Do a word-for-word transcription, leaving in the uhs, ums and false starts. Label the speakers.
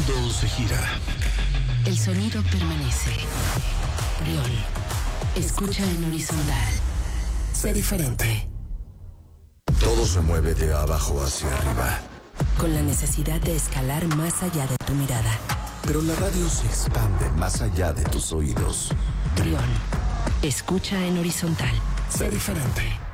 Speaker 1: Todo se gira.
Speaker 2: El sonido permanece. Brión, escucha en horizontal. Sé diferente.
Speaker 3: Todo se mueve de abajo hacia arriba.
Speaker 2: Con la necesidad de escalar más allá de tu mirada.
Speaker 3: Pero la radio se expande más allá de tus oídos.
Speaker 2: Brión, escucha en horizontal.
Speaker 1: Sé diferente.